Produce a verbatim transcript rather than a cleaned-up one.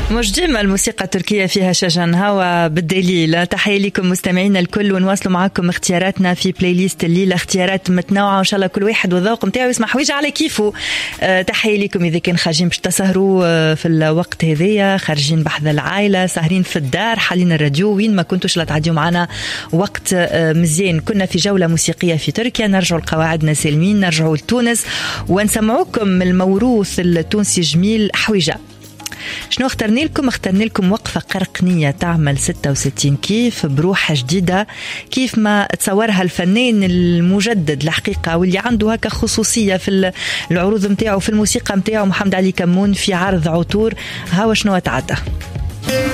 مش ديما الموسيقى التركية فيها شجن هوا بالدليل. تحية لكم مستمعينا الكل، ونواصلوا معكم اختياراتنا في بلاي ليست الليلة، اختيارات متنوعة وإن شاء الله كل واحد والذوق متاعه يسمع حويجة على كيفه. أه تحية لكم إذا كان خارجين باش تسهروا في الوقت هذيا، خارجين بحذا العائلة، سهرين في الدار، حالين الراديو، وين ما كنتوش لا تعديوا معنا وقت أه مزيان. كنا في جولة موسيقية في تركيا، نرجعوا لقواعدنا سالمين، نرجعوا لتونس ونسمعوكم الموروث التونسي جميل حويجة. شنو اخترنا لكم؟ اخترنا لكم وقفة قرقنية تعمل ستة وستين كيف بروحة جديدة، كيف ما تصورها الفنان المجدد الحقيقة، واللي عنده هكا خصوصية في العروض متاعه في الموسيقى متاعه، محمد علي كمون، في عرض عطور. هاو شنو تعدى.